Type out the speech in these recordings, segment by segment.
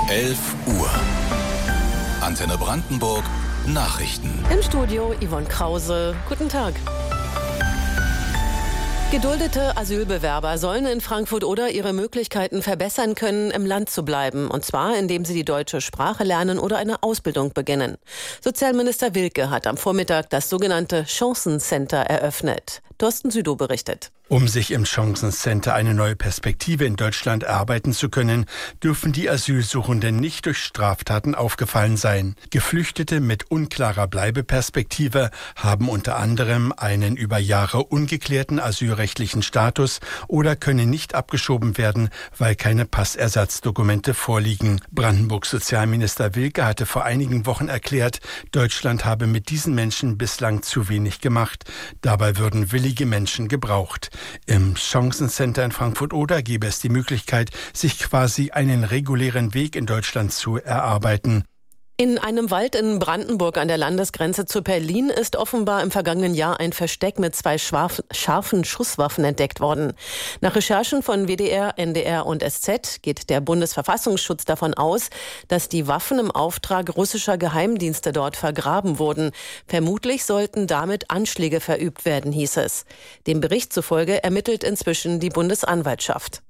11 Uhr. Antenne Brandenburg Nachrichten. Im Studio Yvonne Krause. Guten Tag. Geduldete Asylbewerber sollen in Frankfurt oder ihre Möglichkeiten verbessern können, im Land zu bleiben. Und zwar, indem sie die deutsche Sprache lernen oder eine Ausbildung beginnen. Sozialminister Wilke hat am Vormittag das sogenannte Chancencenter eröffnet. Thorsten Südow berichtet. Um sich im Chancencenter eine neue Perspektive in Deutschland erarbeiten zu können, dürfen die Asylsuchenden nicht durch Straftaten aufgefallen sein. Geflüchtete mit unklarer Bleibeperspektive haben unter anderem einen über Jahre ungeklärten asylrechtlichen Status oder können nicht abgeschoben werden, weil keine Passersatzdokumente vorliegen. Brandenburgs Sozialminister Wilke hatte vor einigen Wochen erklärt, Deutschland habe mit diesen Menschen bislang zu wenig gemacht. Dabei würden willige Menschen gebraucht. Im Chancencenter in Frankfurt-Oder gäbe es die Möglichkeit, sich quasi einen regulären Weg in Deutschland zu erarbeiten. In einem Wald in Brandenburg an der Landesgrenze zu Berlin ist offenbar im vergangenen Jahr ein Versteck mit 2 scharfen Schusswaffen entdeckt worden. Nach Recherchen von WDR, NDR und SZ geht der Bundesverfassungsschutz davon aus, dass die Waffen im Auftrag russischer Geheimdienste dort vergraben wurden. Vermutlich sollten damit Anschläge verübt werden, hieß es. Dem Bericht zufolge ermittelt inzwischen die Bundesanwaltschaft.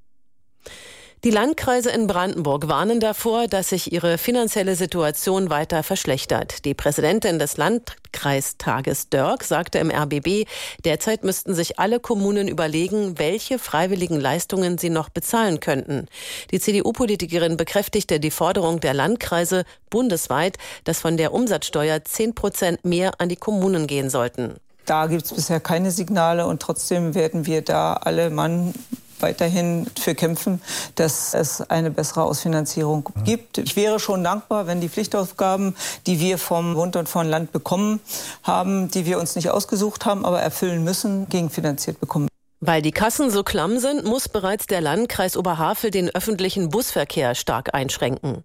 Die Landkreise in Brandenburg warnen davor, dass sich ihre finanzielle Situation weiter verschlechtert. Die Präsidentin des Landkreistages Dörk sagte im RBB, derzeit müssten sich alle Kommunen überlegen, welche freiwilligen Leistungen sie noch bezahlen könnten. Die CDU-Politikerin bekräftigte die Forderung der Landkreise bundesweit, dass von der Umsatzsteuer 10% mehr an die Kommunen gehen sollten. Da gibt es bisher keine Signale und trotzdem werden wir da alle Mann weiterhin für kämpfen, dass es eine bessere Ausfinanzierung gibt. Ich wäre schon dankbar, wenn die Pflichtaufgaben, die wir vom Bund und vom Land bekommen haben, die wir uns nicht ausgesucht haben, aber erfüllen müssen, gegenfinanziert bekommen. Weil die Kassen so klamm sind, muss bereits der Landkreis Oberhavel den öffentlichen Busverkehr stark einschränken.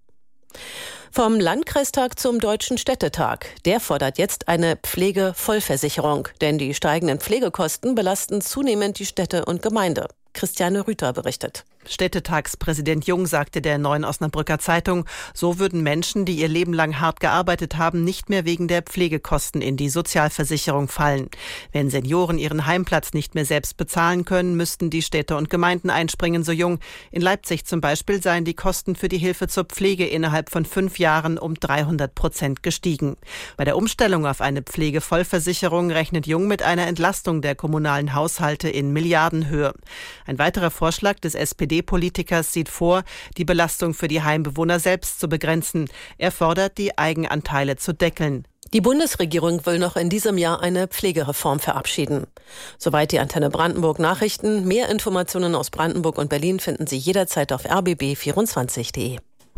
Vom Landkreistag zum Deutschen Städtetag. Der fordert jetzt eine Pflegevollversicherung, denn die steigenden Pflegekosten belasten zunehmend die Städte und Gemeinde. Christiane Rüther berichtet. Städtetagspräsident Jung sagte der Neuen Osnabrücker Zeitung, so würden Menschen, die ihr Leben lang hart gearbeitet haben, nicht mehr wegen der Pflegekosten in die Sozialversicherung fallen. Wenn Senioren ihren Heimplatz nicht mehr selbst bezahlen können, müssten die Städte und Gemeinden einspringen, so Jung. In Leipzig zum Beispiel seien die Kosten für die Hilfe zur Pflege innerhalb von 5 Jahren um 300% gestiegen. Bei der Umstellung auf eine Pflegevollversicherung rechnet Jung mit einer Entlastung der kommunalen Haushalte in Milliardenhöhe. Ein weiterer Vorschlag des SPD-Politikers sieht vor, die Belastung für die Heimbewohner selbst zu begrenzen. Er fordert, die Eigenanteile zu deckeln. Die Bundesregierung will noch in diesem Jahr eine Pflegereform verabschieden. Soweit die Antenne Brandenburg Nachrichten. Mehr Informationen aus Brandenburg und Berlin finden Sie jederzeit auf rbb24.de.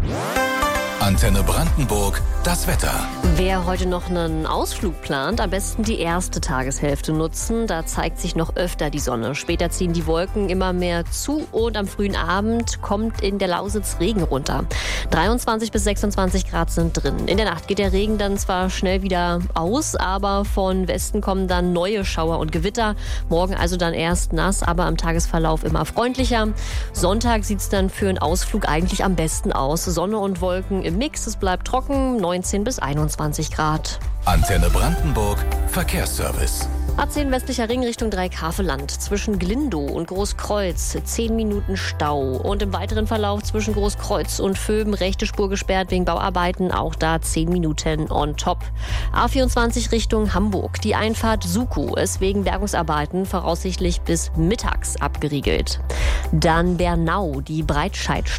Antenne Brandenburg, das Wetter. Wer heute noch einen Ausflug plant, am besten die erste Tageshälfte nutzen. Da zeigt sich noch öfter die Sonne. Später ziehen die Wolken immer mehr zu und am frühen Abend kommt in der Lausitz Regen runter. 23 bis 26 Grad sind drin. In der Nacht geht der Regen dann zwar schnell wieder aus, aber von Westen kommen dann neue Schauer und Gewitter. Morgen also dann erst nass, aber am Tagesverlauf immer freundlicher. Sonntag sieht es dann für einen Ausflug eigentlich am besten aus. Sonne und Wolken im Mix, es bleibt trocken, 19 bis 21 Grad. Antenne Brandenburg, Verkehrsservice. A10 westlicher Ring Richtung Dreieckhaveland. Zwischen Glindow und Großkreuz 10 Minuten Stau. Und im weiteren Verlauf zwischen Großkreuz und Vöben rechte Spur gesperrt wegen Bauarbeiten. Auch da 10 Minuten on top. A24 Richtung Hamburg. Die Einfahrt Suku ist wegen Bergungsarbeiten voraussichtlich bis mittags abgeriegelt. Dann Bernau, die Breitscheidstraße.